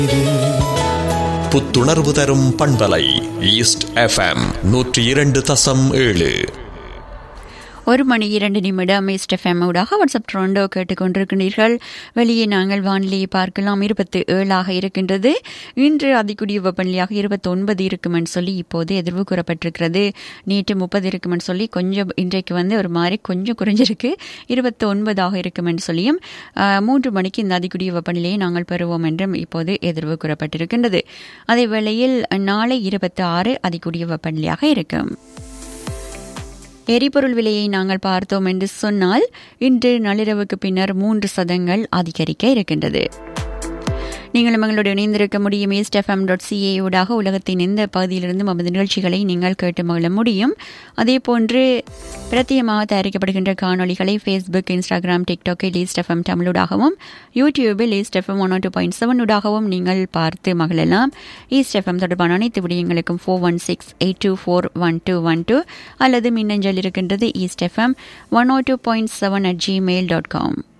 புத்துணர்வு தரும் பண்பலை ஈஸ்ட் எஃப்எம் 102.7. 1:02 ஈஸ்ட் எஃப்எம் ஊடாக வாட்ஸ்அப் ட்ரோண்டோ கேட்டுக்கொண்டிருக்கிறீர்கள். வெளியே நாங்கள் வானிலையை பார்க்கலாம். 27 இருக்கின்றது. இன்று அதிகூடிய வெப்பநிலையாக 29 இருக்கும் என்று சொல்லி இப்போது எதிர்வு கூறப்பட்டிருக்கிறது. நேற்று 30 இருக்கும் என்று சொல்லி கொஞ்சம் இன்றைக்கு ஒரு மாதிரி கொஞ்சம் குறைஞ்சிருக்கு. 29 இருக்கும் என்று சொல்லியும் 3 மணிக்கு இந்த அதிகூடிய வெப்பநிலையை நாங்கள் பெறுவோம் என்றும் இப்போது எதிர்வு கூறப்பட்டிருக்கின்றது. அதே வேளையில் நாளை 26 அதிகூடிய வெப்பநிலையாக இருக்கும். எரிபொருள் விலையை நாங்கள் பார்த்தோம் என்று சொன்னால் இன்று நள்ளிரவுக்கு பின்னர் 3% அதிகரிக்க இருக்கின்றது. நீங்களும் எங்களுடைய இணைந்திருக்க முடியும். eastfm.ca ஊடாக உலகத்தின் எந்த பகுதியிலிருந்து நமது நிகழ்ச்சிகளை நீங்கள் கேட்டு மகிழ முடியும். அதேபோன்று பிரத்யேகமாக தயாரிக்கப்படுகின்ற காணொலிகளை ஃபேஸ்புக், இன்ஸ்டாகிராம், டிக்டாக்கில் eastfm தமிழூடாகவும், யூடியூபில் eastfm 102.7 ஊடாகவும் நீங்கள் பார்த்து மகிழலாம். eastfm தொடர்பான அனைத்து விடயங்களுக்கும் 4168241212 அல்லது மின்னஞ்சல் இருக்கின்றது eastfm102.7@gmail.com.